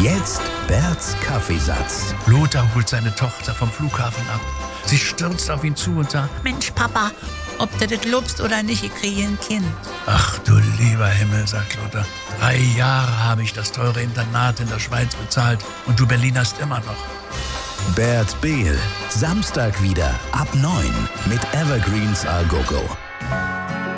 Jetzt Berts Kaffeesatz. Lothar holt seine Tochter vom Flughafen ab. Sie stürzt auf ihn zu und sagt: Mensch, Papa, ob du das lobst oder nicht, ich kriege ein Kind. Ach du lieber Himmel, sagt Lothar. 3 Jahre habe ich das teure Internat in der Schweiz bezahlt und du Berlinerst immer noch. Bert Behl, Samstag wieder ab 9 mit Evergreens A Go Go.